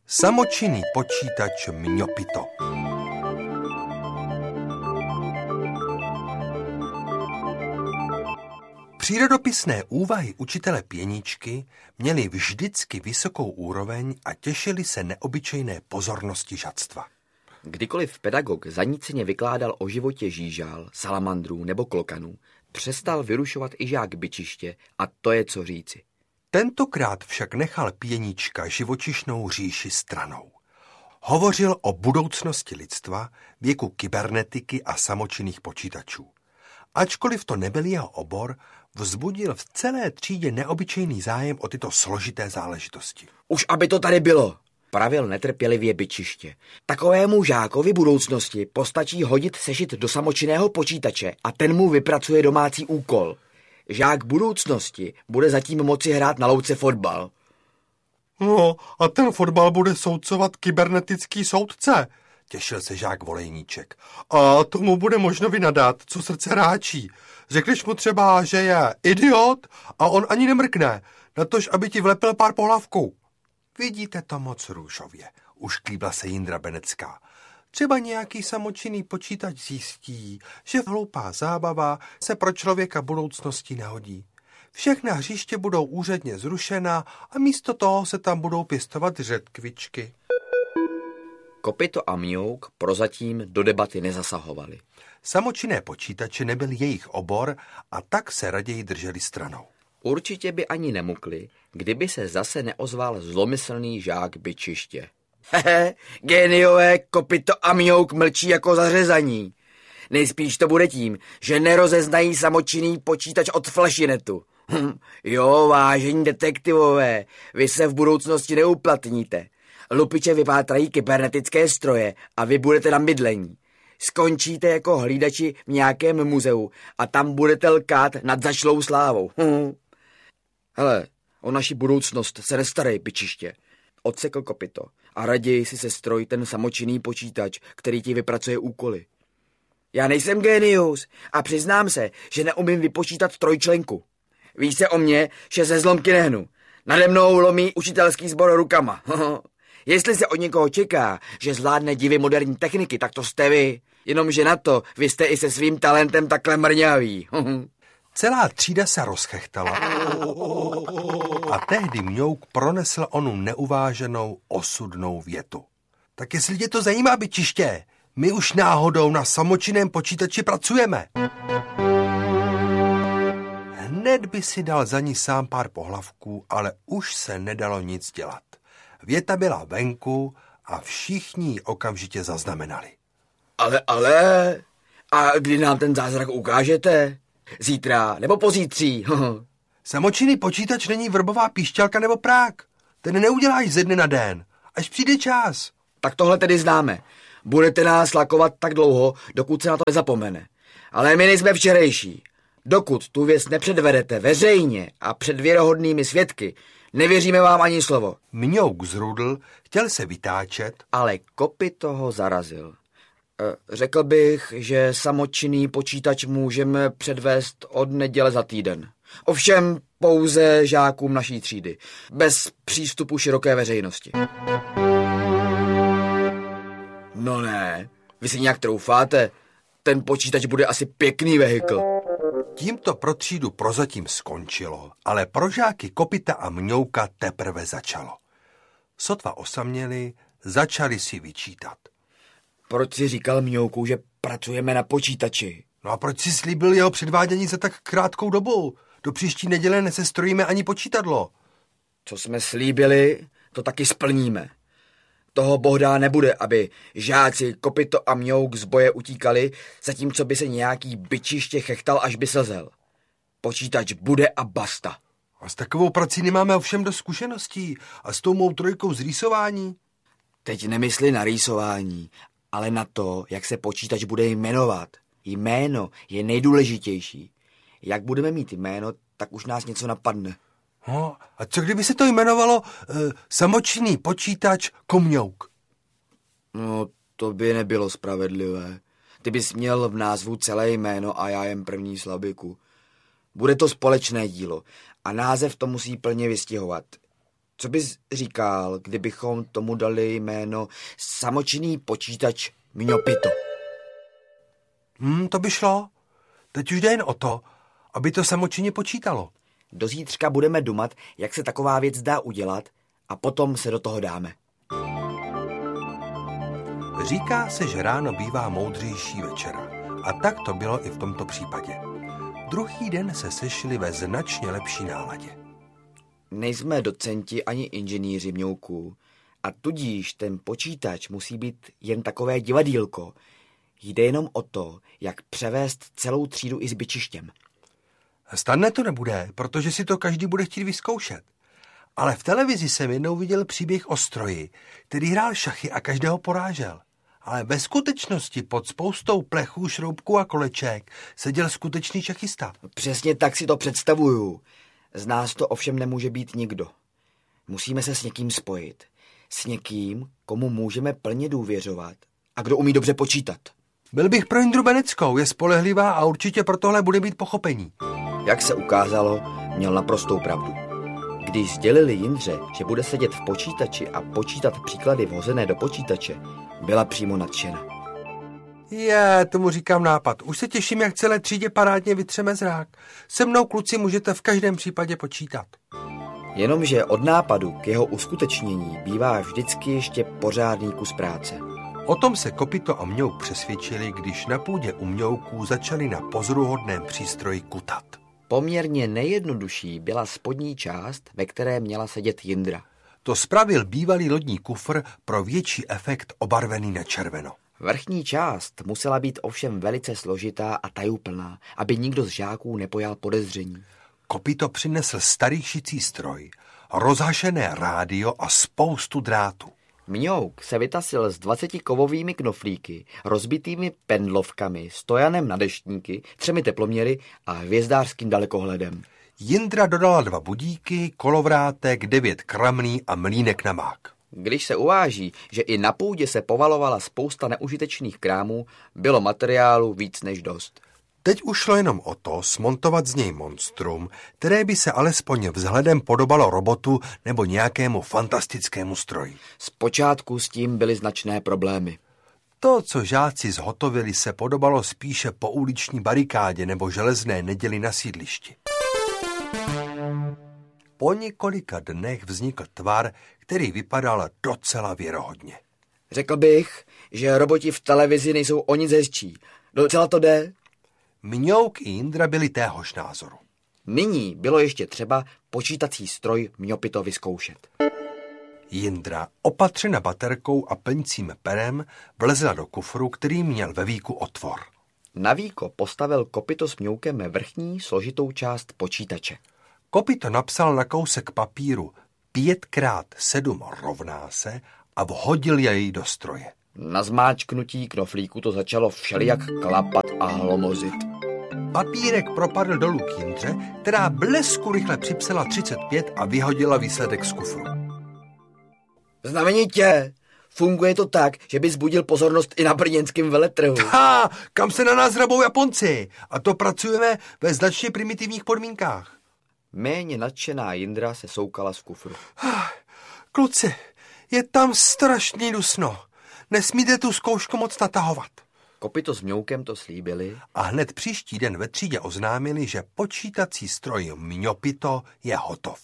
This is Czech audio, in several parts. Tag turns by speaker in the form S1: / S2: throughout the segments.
S1: Samočinný počítač Mňopito. Přírodopisné úvahy učitele Pěničky měly vždycky vysokou úroveň a těšily se neobyčejné pozornosti žadstva.
S2: Kdykoliv pedagog zaníceně vykládal o životě žížal, salamandrů nebo klokanů, přestal vyrušovat i žák Byčiště a to je co říci.
S1: Tentokrát však nechal Pěnička živočišnou říši stranou. Hovořil o budoucnosti lidstva, věku kybernetiky a samočinných počítačů. Ačkoliv to nebyl jeho obor, vzbudil v celé třídě neobyčejný zájem o tyto složité záležitosti.
S2: Už aby to tady bylo, pravil netrpělivě Byčiště. Takovému žákovi budoucnosti postačí hodit sešit do samočinného počítače a ten mu vypracuje domácí úkol. Žák budoucnosti bude zatím moci hrát na louce fotbal.
S1: No, a ten fotbal bude soudcovat kybernetický soudce, těšil se žák Volejníček. A tomu bude možno vynadat, co srdce ráčí. Řekneš mu třeba, že je idiot a on ani nemrkne, natož aby ti vlepil pár pohlavků. Vidíte to moc růžově, ušklíbla se Jindra Benecká. Třeba nějaký samočinný počítač zjistí, že hloupá zábava se pro člověka budoucnosti nehodí. Všechna hřiště budou úředně zrušena a místo toho se tam budou pěstovat řetkvičky.
S2: Kopyto a Mňouk prozatím do debaty nezasahovali.
S1: Samočinné počítače nebyl jejich obor a tak se raději drželi stranou.
S2: Určitě by ani nemukli, kdyby se zase neozval zlomyslný žák Byčiště. Hehe, géniové, Kopyto a Mňouk mlčí jako zařezaní. Nejspíš to bude tím, že nerozeznají samočinný počítač od flašinetu. Jo, vážení detektivové, vy se v budoucnosti neuplatníte. Lupiče vypátrají kybernetické stroje a vy budete na bydlení. Skončíte jako hlídači v nějakém muzeu a tam budete lkát nad zašlou slávou. Hele, o naši budoucnost se nestarej, Byčiště, odsekl Kopyto a raději si se stroj ten samočinný počítač, který ti vypracuje úkoly. Já nejsem génius a přiznám se, že neumím vypočítat trojčlenku. Víš se o mně, že ze zlomky nehnu. Nade mnou lomí učitelský sbor rukama. Jestli se od někoho čeká, že zvládne divy moderní techniky, tak to jste vy. Jenomže na to vy jste i se svým talentem takhle mrňaví.
S1: Celá třída se rozchechtala a tehdy Mňouk pronesl onu neuváženou osudnou větu. Tak jestli tě to zajímá, Byčiště, my už náhodou na samočinném počítači pracujeme. Hned by si dal za ní sám pár pohlavků, ale už se nedalo nic dělat. Věta byla venku a všichni ji okamžitě zaznamenali.
S2: Ale, a kdy nám ten zázrak ukážete? Zítra nebo pozítří?
S1: Samočinný počítač není vrbová píšťalka nebo prák. Ten neuděláš ze dne na den, až přijde čas.
S2: Tak tohle tedy známe. Budete nás lakovat tak dlouho, dokud se na to nezapomene. Ale my nejsme včerejší. Dokud tu věc nepředvedete veřejně a před věrohodnými svědky, nevěříme vám ani slovo.
S1: Mňouk zrudl, chtěl se vytáčet,
S2: ale Kopyto ho zarazil. Řekl bych, že samočinný počítač můžeme předvést od neděle za týden. Ovšem pouze žákům naší třídy, bez přístupu široké veřejnosti. No ne, vy si nějak troufáte, ten počítač bude asi pěkný vehikl.
S1: Tímto pro třídu prozatím skončilo, ale pro žáky Kopyta a Mňouka teprve začalo. Sotva osaměli, začali si vyčítat.
S2: Proč si říkal Mňouku, že pracujeme na počítači?
S1: No a proč si slíbil jeho předvádění za tak krátkou dobu? Do příští neděle nesestrojíme ani počítadlo.
S2: Co jsme slíbili, to taky splníme. Toho bohdá nebude, aby žáci Kopyto a Mňouk z boje utíkali, zatímco by se nějaký Byčiště chechtal, až by slzel. Počítač bude a basta.
S1: A s takovou prací nemáme ovšem dost zkušeností. A s tou mou trojkou z rýsování?
S2: Teď nemysli na rýsování, ale na to, jak se počítač bude jmenovat. Jméno je nejdůležitější. Jak budeme mít jméno, tak už nás něco napadne.
S1: No, a co kdyby se to jmenovalo samočinný počítač Komňouk?
S2: No, to by nebylo spravedlivé. Ty bys měl v názvu celé jméno a já jen první slabiku. Bude to společné dílo a název to musí plně vystihovat. Co bys říkal, kdybychom tomu dali jméno samočinný počítač Mňopito?
S1: To by šlo. Teď už jde jen o to, aby to samočinně počítalo.
S2: Do zítřka budeme dumat, jak se taková věc dá udělat a potom se do toho dáme.
S1: Říká se, že ráno bývá moudřejší večera. A tak to bylo i v tomto případě. Druhý den se sešli ve značně lepší náladě.
S2: Nejsme docenti ani inženýři Mňouků a tudíž ten počítač musí být jen takové divadýlko. Jde jenom o to, jak převést celou třídu i s bičištěm.
S1: Snadné to nebude, protože si to každý bude chtít vyzkoušet. Ale v televizi jsem jednou viděl příběh o stroji, který hrál šachy a každého porážel. Ale ve skutečnosti pod spoustou plechů, šroubků a koleček seděl skutečný šachista.
S2: Přesně tak si to představuju. Z nás to ovšem nemůže být nikdo. Musíme se s někým spojit. S někým, komu můžeme plně důvěřovat a kdo umí dobře počítat.
S1: Byl bych pro Jindru Beneckou, je spolehlivá a určitě pro tohle bude mít pochopení.
S2: Jak se ukázalo, měl naprostou pravdu. Když sdělili Jindře, že bude sedět v počítači a počítat příklady vhozené do počítače, byla přímo nadšena.
S1: Tomu říkám nápad. Už se těším, jak celé třídě parádně vytřeme zrák. Se mnou, kluci, můžete v každém případě počítat.
S2: Jenomže od nápadu k jeho uskutečnění bývá vždycky ještě pořádný kus práce.
S1: O tom se Kopito a Mňouk přesvědčili, když na půdě u Mňouků začali na pozoruhodném přístroji kutat.
S2: Poměrně nejjednodušší byla spodní část, ve které měla sedět Jindra.
S1: To spravil bývalý lodní kufr pro větší efekt obarvený na červeno.
S2: Vrchní část musela být ovšem velice složitá a tajuplná, aby nikdo z žáků nepojal podezření.
S1: Kopito přinesl starý šicí stroj, rozhašené rádio a spoustu drátů.
S2: Mňouk se vytasil s 20 kovovými knoflíky, rozbitými pendlovkami, stojanem na deštníky, 3 teploměry a hvězdářským dalekohledem.
S1: Jindra dodala 2 budíky, kolovrátek, 9 kramný a mlýnek na mák.
S2: Když se uváží, že i na půdě se povalovala spousta neužitečných krámů, bylo materiálu víc než dost.
S1: Teď už šlo jenom o to smontovat z něj monstrum, které by se alespoň vzhledem podobalo robotu nebo nějakému fantastickému stroji.
S2: Zpočátku s tím byly značné problémy.
S1: To, co žáci zhotovili, se podobalo spíše pouliční barikádě nebo železné neděli na sídlišti. Po několika dnech vznikl tvar, který vypadal docela věrohodně.
S2: Řekl bych, že roboti v televizi nejsou o nic hezčí. Docela to jde.
S1: Mňouk i Jindra byli téhož názoru.
S2: Nyní bylo ještě třeba počítací stroj Mňopito vyzkoušet.
S1: Jindra, opatřena baterkou a plňcím perem, vlezla do kufru, který měl ve víku otvor.
S2: Na víko postavil Kopito s Mňoukem vrchní složitou část počítače.
S1: Kopito napsal na kousek papíru 5x7 rovná se a vhodil jej do stroje.
S2: Na zmáčknutí knoflíku to začalo všelijak klapat a hlomozit.
S1: Papírek propadl dolů k Jindře, která blesku rychle připsala 35 a vyhodila výsledek z kufru.
S2: Znamenitě, funguje to tak, že by zbudil pozornost i na brněnském veletrhu.
S1: Kam se na nás hrabou Japonci? A to pracujeme ve značně primitivních podmínkách.
S2: Méně nadšená Jindra se soukala z kufru.
S1: Kluci, je tam strašný dusno. Nesmíte tu zkoušku moc natahovat.
S2: Kopito s Mňoukem to slíbili.
S1: A hned příští den ve třídě oznámili, že počítací stroj Mňopito je hotov.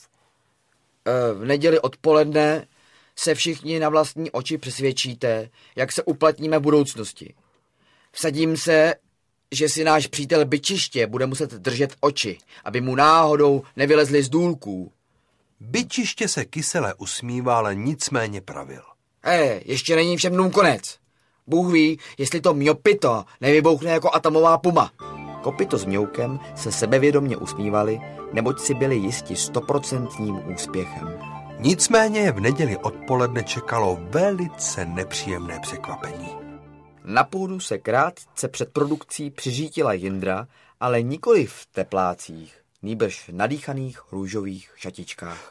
S2: V neděli odpoledne se všichni na vlastní oči přesvědčíte, jak se uplatníme v budoucnosti. Vsadím se, že si náš přítel Byčiště bude muset držet oči, aby mu náhodou nevylezli z důlků.
S1: Byčiště se kysele usmíval, nicméně pravil.
S2: Ještě není všem dnům konec. Bůh ví, jestli to Mňopito nevybouchne jako atomová puma. Kopito s Mňoukem se sebevědomně usmívali, neboť si byli jisti 100% úspěchem.
S1: Nicméně je v neděli odpoledne čekalo velice nepříjemné překvapení.
S2: Na půdu se krátce před produkcí přiřítila Jindra, ale nikoli v teplácích, nýbrž v nadýchaných růžových šatičkách.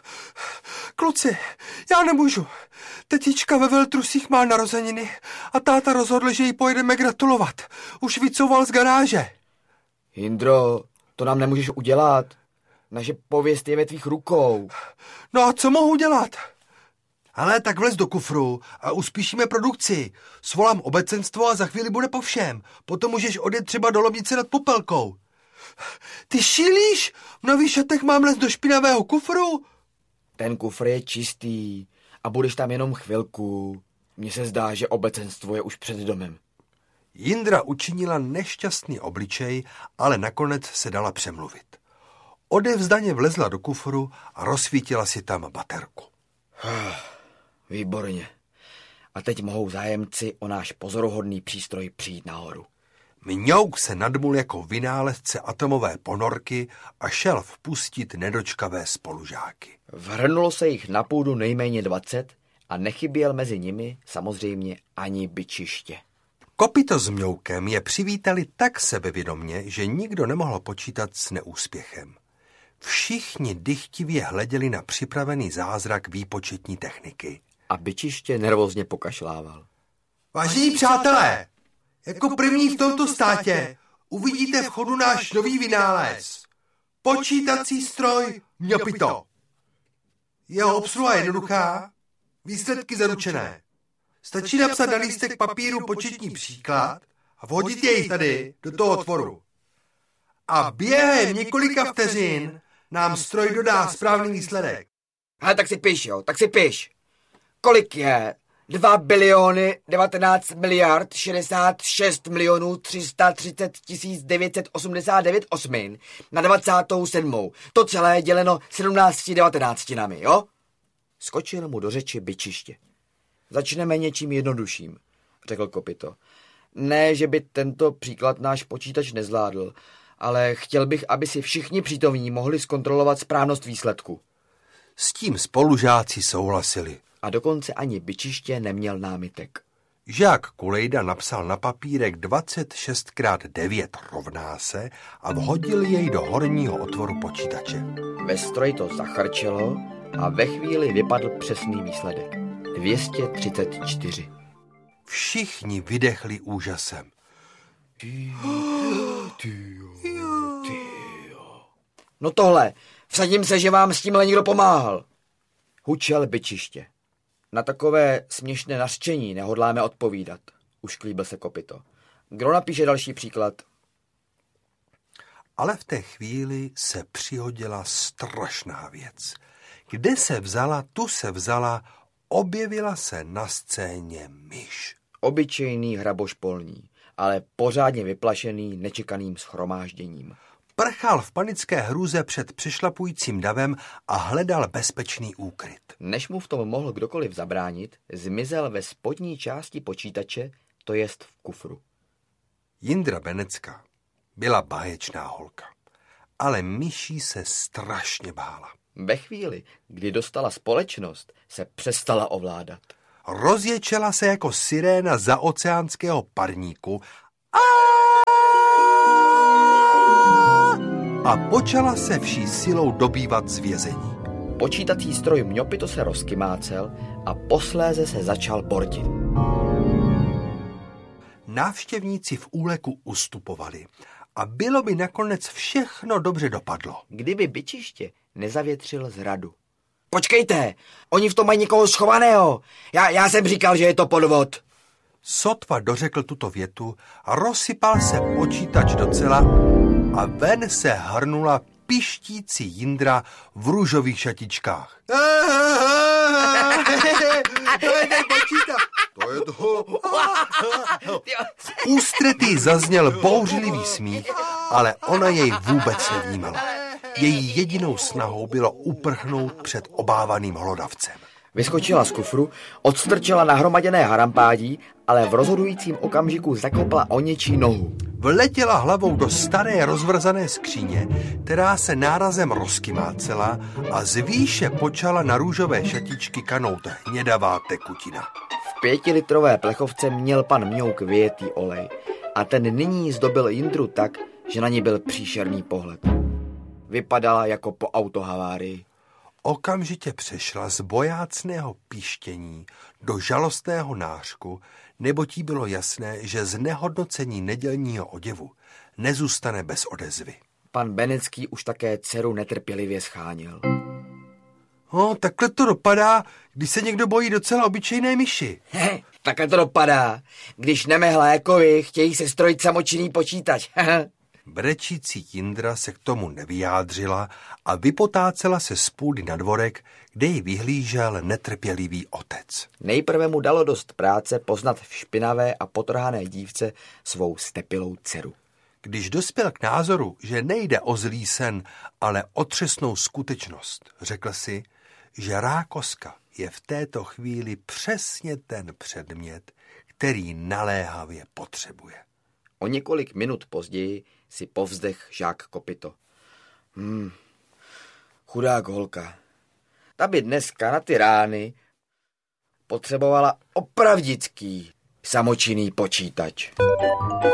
S1: Kluci, já nemůžu. Tetička ve veltrusích má narozeniny a táta rozhodl, že jí pojedeme gratulovat. Už vycouval z garáže.
S2: Jindro, to nám nemůžeš udělat. Naše pověst je ve tvých rukou.
S1: No a co mohu dělat? Ale tak vlez do kufru a uspíšíme produkci. Svolám obecenstvo a za chvíli bude po všem. Potom můžeš odjet třeba do Lomnice nad Popelkou. Ty šílíš? V nových šatech mám les do špinavého kufru?
S2: Ten kufr je čistý a budeš tam jenom chvilku. Mně se zdá, že obecenstvo je už před domem.
S1: Jindra učinila nešťastný obličej, ale nakonec se dala přemluvit. Odevzdaně vlezla do kufru a rozsvítila si tam baterku.
S2: Výborně. A teď mohou zájemci o náš pozoruhodný přístroj přijít nahoru.
S1: Mňouk se nadmul jako vynálezce atomové ponorky a šel vpustit nedočkavé spolužáky.
S2: Vrhnulo se jich na půdu nejméně 20 a nechyběl mezi nimi samozřejmě ani bičiště.
S1: Kopyto s Mňoukem je přivítali tak sebevědomně, že nikdo nemohl počítat s neúspěchem. Všichni dychtivě hleděli na připravený zázrak výpočetní techniky.
S2: A bičiště nervózně pokašlával.
S1: Vážení přátelé, jako první v tomto státě uvidíte v chodu náš nový vynález. Počítací stroj Mňopito. Jeho obsluha je jednoduchá, výsledky zaručené. Stačí napsat na lístek papíru početní příklad a vhodit jej tady do toho otvoru. A během několika vteřin nám stroj dodá správný výsledek.
S2: Ale tak si piš, jo, tak si piš. Kolik je? 2 biliony 19 miliard 66 milionů 330 989 osmin na 27. To celé děleno 17 devatenáctinami, jo? Skočil mu do řeči bičiště. Začneme něčím jednodušším, řekl Kopyto. Ne, že by tento příklad náš počítač nezvládl, ale chtěl bych, aby si všichni přítomní mohli zkontrolovat správnost výsledku.
S1: S tím spolužáci souhlasili.
S2: A dokonce ani bičiště neměl námitek.
S1: Žák Kulejda napsal na papírek 26x9 rovná se a vhodil jej do horního otvoru počítače.
S2: Ve stroji to zachrčelo a ve chvíli vypadl přesný výsledek. 234.
S1: Všichni vydechli úžasem.
S2: No tohle, vsadím se, že vám s tímhle někdo pomáhal. Hučel bičiště. Na takové směšné nařčení nehodláme odpovídat, ušklíbil se Kopyto. Kdo napíše další příklad?
S1: Ale v té chvíli se přihodila strašná věc. Kde se vzala, tu se vzala, objevila se na scéně myš.
S2: Obyčejný hraboš polní, ale pořádně vyplašený nečekaným shromážděním.
S1: Prchal v panické hrůze před přešlapujícím davem a hledal bezpečný úkryt.
S2: Než mu v tom mohl kdokoliv zabránit, zmizel ve spodní části počítače, to jest v kufru.
S1: Jindra Benecka byla báječná holka, ale myší se strašně bála.
S2: Ve chvíli, kdy dostala společnost, se přestala ovládat.
S1: Rozječela se jako siréna zaoceánského parníku a počala se vší silou dobývat z vězení.
S2: Počítací stroj Mňopito se rozkymácel a posléze se začal bortit.
S1: Návštěvníci v úleku ustupovali a bylo by nakonec všechno dobře dopadlo.
S2: Kdyby bičiště nezavětřil zradu. Počkejte, oni v tom mají někoho schovaného. Já jsem říkal, že je to podvod.
S1: Sotva dořekl tuto větu a rozsypal se počítač docela a ven se hrnula pištící Jindra v růžových šatičkách. To je ten počítač. To je to. V ústretí zazněl bouřlivý smích, ale ona jej vůbec nevnímala. Její jedinou snahou bylo uprchnout před obávaným hlodavcem.
S2: Vyskočila z kufru, odstrčila nahromaděné harampádí, ale v rozhodujícím okamžiku zakopla o něčí nohu.
S1: Vletěla hlavou do staré rozvrzané skříně, která se nárazem rozkymácela a z výše počala na růžové šatičky kanout hnědavá tekutina.
S2: V 5litrové plechovce měl pan Mňouk vyjetý olej a ten nyní zdobil Jindru tak, že na ní byl příšerný pohled. Vypadala jako po autohavárii.
S1: Okamžitě přešla z bojácného píštění do žalostného nářku, neboť jí bylo jasné, že z nehodnocení nedělního oděvu nezůstane bez odezvy.
S2: Pan Benecký už také dceru netrpělivě scháněl.
S1: Takhle to dopadá, když se někdo bojí docela obyčejné myši.
S2: Takhle to dopadá, když nemehlá jako vy chtějí se strojit samočinný počítač.
S1: Brečící Jindra se k tomu nevyjádřila a vypotácela se z půdy na dvorek, kde ji vyhlížel netrpělivý otec.
S2: Nejprve mu dalo dost práce poznat v špinavé a potrhané dívce svou stepilou dceru.
S1: Když dospěl k názoru, že nejde o zlý sen, ale o třesnou skutečnost, řekl si, že rákoska je v této chvíli přesně ten předmět, který naléhavě potřebuje.
S2: O několik minut později si povzdech žák Kopyto. Chudák holka. Ta by dneska na ty rány potřebovala opravdický samočinný počítač.